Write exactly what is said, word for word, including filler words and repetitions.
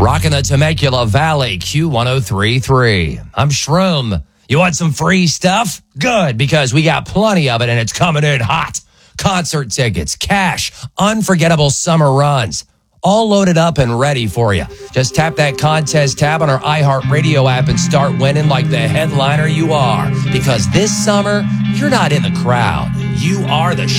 Rocking the Temecula Valley, Q ten thirty-three. I'm Shroom. You want some free stuff? Good, because we got plenty of it and it's coming in hot. Concert tickets, cash, unforgettable summer runs, all loaded up and ready for you. Just tap that contest tab on our iHeartRadio app and start winning like the headliner you are. Because this summer, you're not in the crowd. You are the